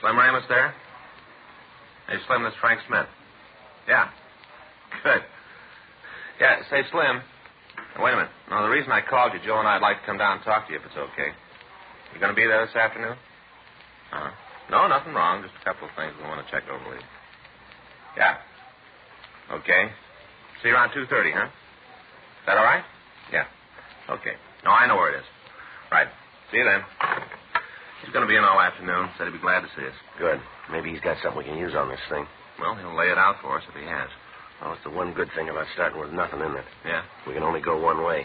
Slim Ramos there? Hey, Slim, this is Frank Smith. Yeah. Good. Yeah, say, Slim. Wait a minute. No, the reason I called you, Joe and I'd like to come down and talk to you if it's okay. You going to be there this afternoon? No, nothing wrong. Just a couple of things we want to check over with you. Yeah. Okay. See you around 2:30, huh? Is that all right? Yeah. Okay. No, I know where it is. Right. See you then. He's going to be in all afternoon. Said he'd be glad to see us. Good. Maybe he's got something we can use on this thing. Well, he'll lay it out for us if he has. Well, it's the one good thing about starting with nothing in it. Yeah? We can only go one way.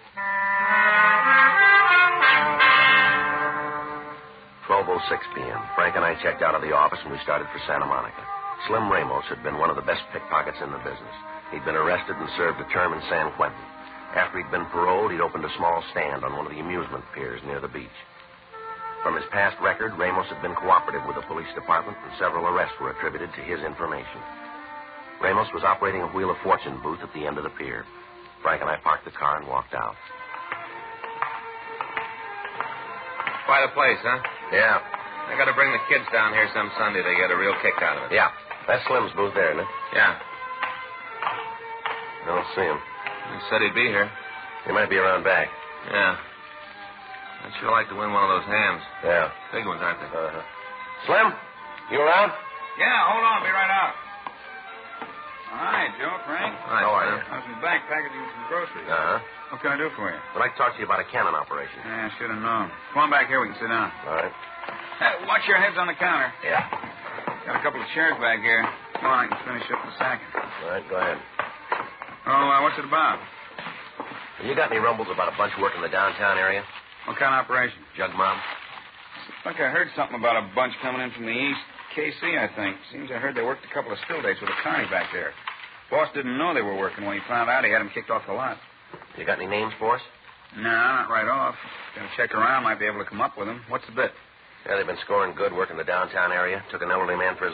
12:06 p.m. Frank and I checked out of the office and we started for Santa Monica. Slim Ramos had been one of the best pickpockets in the business. He'd been arrested and served a term in San Quentin. After he'd been paroled, he'd opened a small stand on one of the amusement piers near the beach. From his past record, Ramos had been cooperative with the police department, and several arrests were attributed to his information. Ramos was operating a Wheel of Fortune booth at the end of the pier. Frank and I parked the car and walked out. Quite a place, huh? Yeah. I got to bring the kids down here some Sunday. They get a real kick out of it. Yeah. That's Slim's booth there, isn't it? Yeah. I don't see him. He said he'd be here. He might be around back. Yeah. I'd sure like to win one of those hams. Yeah. Big ones, aren't they? Slim, you around? Yeah, hold on. Be right out. Hi, Joe, Frank. Hi, How are you? I was in the back packaging some groceries. Uh-huh. What can I do for you? I'd like to talk to you about a cannon operation. Yeah, I should have known. Come on back here. We can sit down. All right. Hey, watch your heads on the counter. Yeah. Got a couple of chairs back here. Come on, I can finish up the sacking. All right, go ahead. Oh, what's it about? You got any rumbles about a bunch working the downtown area? What kind of operation? Jug mob? I think I heard something about a bunch coming in from the east. KC, I think. Seems I heard they worked a couple of still dates with a carny back there. Boss didn't know they were working. When he found out, he had them kicked off the lot. You got any names for us? No, not right off. Gonna check around. Might be able to come up with them. What's the bit? Yeah, they've been scoring good working the downtown area. Took an elderly man for his